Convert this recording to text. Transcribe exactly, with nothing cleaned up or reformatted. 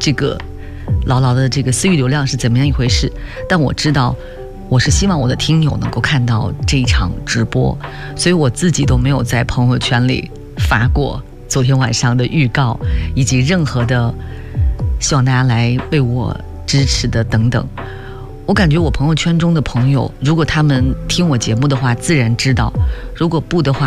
这个牢牢的这个私域流量是怎么样一回事，但我知道我是希望我的听友能够看到这一场直播，所以我自己都没有在朋友圈里发过昨天晚上的预告，以及任何的希望大家来为我支持的等等。我感觉我朋友圈中的朋友，如果他们听我节目的话自然知道，如果不的话